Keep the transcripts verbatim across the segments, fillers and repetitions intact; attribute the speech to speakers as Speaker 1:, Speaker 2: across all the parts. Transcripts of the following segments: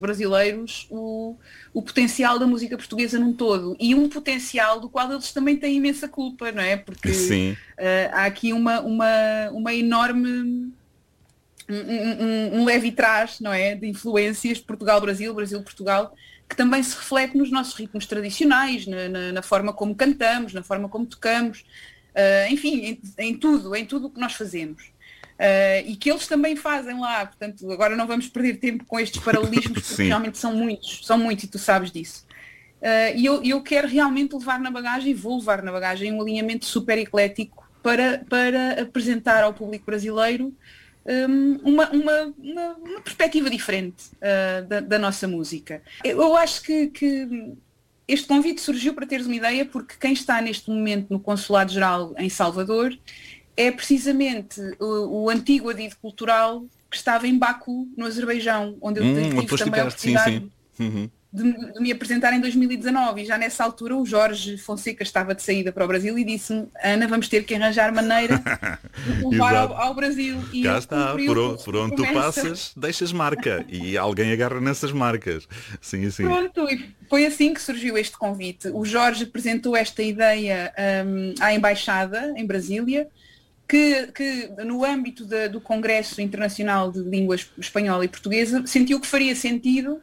Speaker 1: brasileiros o, o potencial da música portuguesa num todo, e um potencial do qual eles também têm imensa culpa, não é? Porque uh, há aqui uma, uma, uma enorme um, um, um leve trás, não é? De influências de Portugal-Brasil, Brasil-Portugal, que também se reflete nos nossos ritmos tradicionais, na, na, na forma como cantamos, na forma como tocamos, uh, enfim, em, em tudo, em tudo o que nós fazemos. Uh, e que eles também fazem lá, portanto, agora não vamos perder tempo com estes paralelismos, porque realmente são muitos, são muitos e tu sabes disso. Uh, e eu, eu quero realmente levar na bagagem, e vou levar na bagagem, um alinhamento super eclético para, para apresentar ao público brasileiro um, uma, uma, uma, uma perspectiva diferente uh, da, da nossa música. Eu acho que, que este convite surgiu, para teres uma ideia, porque quem está neste momento no Consulado-Geral em Salvador é precisamente o, o antigo adido cultural que estava em Baku, no Azerbaijão, onde eu hum, tive também a oportunidade sim, sim. Uhum. de, de me apresentar em dois mil e dezanove, e já nessa altura o Jorge Fonseca estava de saída para o Brasil e disse-me: Ana, vamos ter que arranjar maneira de levar ao, ao Brasil. E
Speaker 2: cá está, por, por onde tu passas, deixas marca, e alguém agarra nessas marcas. Sim, sim.
Speaker 1: Pronto, e foi assim que surgiu este convite. O Jorge apresentou esta ideia um, à Embaixada, em Brasília, Que, que no âmbito de, do Congresso Internacional de Língua Espanhola e Portuguesa sentiu que faria sentido,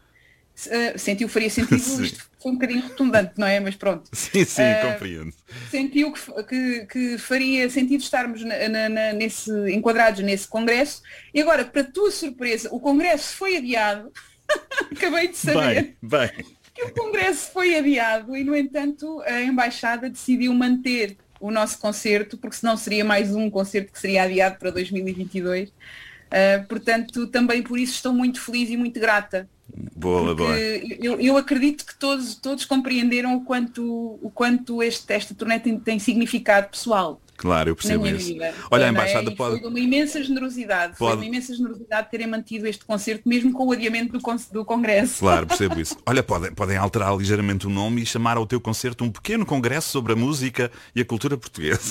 Speaker 1: uh, sentiu que faria sentido, isto foi um bocadinho redundante, não é? Mas pronto.
Speaker 2: Sim, sim, uh, compreendo.
Speaker 1: Sentiu que, que, que faria sentido estarmos na, na, na, nesse, enquadrados nesse Congresso, e agora, para tua surpresa, o Congresso foi adiado, acabei de saber.
Speaker 2: Bem, bem.
Speaker 1: Que o Congresso foi adiado e, no entanto, a Embaixada decidiu manter o nosso concerto, porque senão seria mais um concerto que seria adiado para dois mil e vinte e dois. Uh, portanto, também por isso estou muito feliz e muito grata.
Speaker 2: Boa, boa.
Speaker 1: Eu, eu acredito que todos, todos compreenderam o quanto, o quanto este, esta turnê tem, tem significado pessoal.
Speaker 2: Claro, eu percebo isso.
Speaker 1: Vida.
Speaker 2: Olha, a Embaixada pode...
Speaker 1: Foi de uma imensa generosidade. Pode... Foi uma imensa generosidade terem mantido este concerto, mesmo com o adiamento do, con do Congresso.
Speaker 2: Claro, percebo isso. Olha, podem, podem alterar ligeiramente o nome e chamar ao teu concerto um pequeno congresso sobre a música e a cultura portuguesa.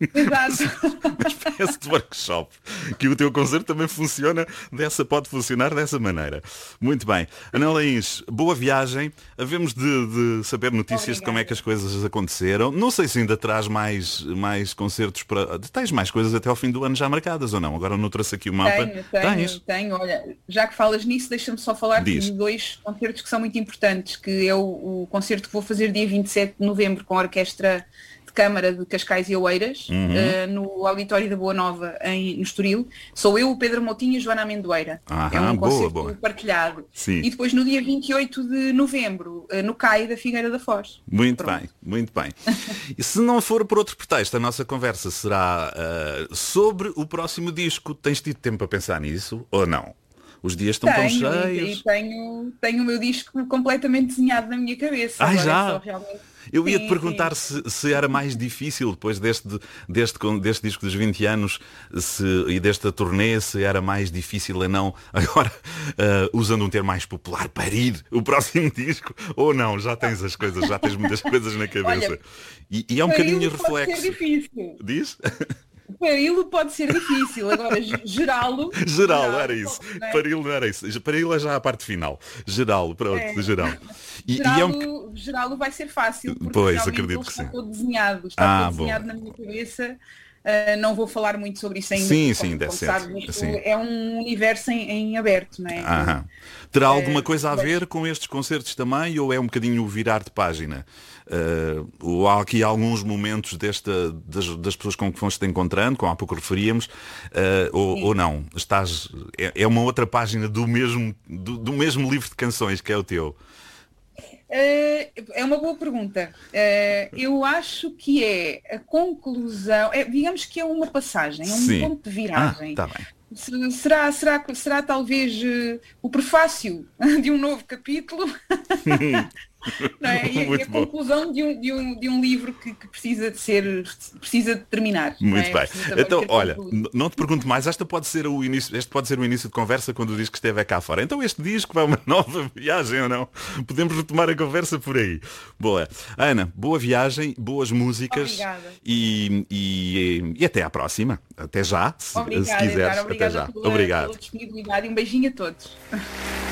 Speaker 1: Exato.
Speaker 2: Uma espécie de workshop. Que o teu concerto também funciona dessa, pode funcionar dessa maneira. Muito bem. Ana Laís, boa viagem. Havemos de, de saber notícias Obrigada. De como é que as coisas aconteceram. Não sei se ainda traz mais, mais concertos para. Tens mais coisas até ao fim do ano já marcadas ou não? Agora não trouxe aqui o mapa.
Speaker 1: Tenho, tenho, Tens? tenho. Olha, já que falas nisso, deixa-me só falar Diz. de dois concertos que são muito importantes, que é o, o concerto que vou fazer dia vinte e sete de novembro com a Orquestra Câmara de Cascais e Oeiras, uhum. uh, no Auditório da Boa Nova, em, no Estoril. Sou eu, o Pedro Moutinho e a Joana Amendoeira.
Speaker 2: Aham,
Speaker 1: é um
Speaker 2: boa,
Speaker 1: concerto
Speaker 2: boa.
Speaker 1: partilhado.
Speaker 2: Sim.
Speaker 1: E depois no dia vinte e oito de novembro, uh, no C A I da Figueira da Foz.
Speaker 2: Muito
Speaker 1: Pronto.
Speaker 2: bem, muito bem. E se não for por outro pretexto, a nossa conversa será uh, sobre o próximo disco. Tens tido tempo para pensar nisso ou não? Os dias estão
Speaker 1: tenho,
Speaker 2: tão cheios.
Speaker 1: E tenho, tenho o meu disco completamente desenhado na minha cabeça.
Speaker 2: Ah,
Speaker 1: Agora
Speaker 2: já?
Speaker 1: É só realmente...
Speaker 2: Eu ia te
Speaker 1: sim,
Speaker 2: perguntar
Speaker 1: sim.
Speaker 2: Se, se era mais difícil depois deste, deste, deste disco dos vinte anos se, e desta turnê, se era mais difícil ou não, agora uh, usando um termo mais popular, parir o próximo disco, ou não, já tens as coisas, já tens muitas coisas na cabeça.
Speaker 1: Olha,
Speaker 2: e, e é um bocadinho reflexo.
Speaker 1: Pode ser difícil.
Speaker 2: Diz?
Speaker 1: Parilo pode ser difícil, agora gerá-lo...
Speaker 2: Gerá-lo, era isso. Não é? Parilo não era isso. Parilo é já a parte final. Gerá-lo, pronto, é. geral.
Speaker 1: E, gerá-lo, e é um... gerá-lo vai ser fácil, porque
Speaker 2: pois,
Speaker 1: realmente
Speaker 2: acredito
Speaker 1: ele
Speaker 2: que
Speaker 1: está
Speaker 2: sim.
Speaker 1: todo desenhado. Está
Speaker 2: ah,
Speaker 1: todo desenhado
Speaker 2: bom.
Speaker 1: na minha cabeça. Uh, não vou falar muito sobre isso ainda.
Speaker 2: Sim,
Speaker 1: como,
Speaker 2: sim,
Speaker 1: como sabes, isto
Speaker 2: sim.
Speaker 1: é um universo em, em aberto, não é?
Speaker 2: Aham. Terá alguma coisa a ver com estes concertos também, ou é um bocadinho o virar de página? Uh, ou há aqui alguns momentos desta, das, das pessoas com que foste encontrando, como há pouco referíamos, uh, ou, ou não? Estás, é, é uma outra página do mesmo, do, do mesmo livro de canções que é o teu?
Speaker 1: Uh, é uma boa pergunta. Uh, eu acho que é a conclusão, é, digamos que é uma passagem, é um
Speaker 2: Sim.
Speaker 1: ponto de viragem.
Speaker 2: Ah, tá bem.
Speaker 1: Será, será, será talvez uh, o prefácio de um novo capítulo? Não é? E, e a conclusão de um, de, um, de um livro que, que precisa de ser, precisa de terminar.
Speaker 2: Muito
Speaker 1: não é?
Speaker 2: bem. Então, olha, não te pergunto mais, esta pode ser o início, este pode ser o início de conversa quando diz que esteve cá fora. Então este disco vai uma nova viagem ou não? Podemos retomar a conversa por aí. Boa. Ana, boa viagem, boas músicas.
Speaker 1: Obrigada.
Speaker 2: E, e, e até à próxima. Até já, se,
Speaker 1: obrigada,
Speaker 2: se quiseres.
Speaker 1: Obrigada
Speaker 2: até já.
Speaker 1: Pela,
Speaker 2: Obrigado.
Speaker 1: Pela disponibilidade e um beijinho a todos.